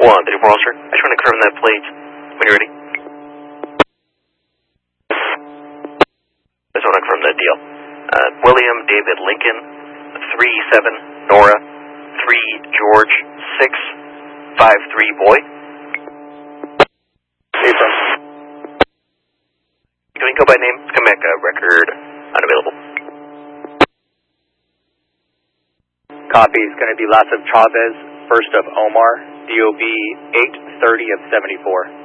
134 officer. I just want to confirm that plate when you're ready. I just want to confirm that deal. William David Lincoln, 37 Nora, 3 George, 653 boy. April. Can we go by name? Kameka record unavailable. Copy. It's going to be last of Chavez, first of Omar, DOB 830 of 74.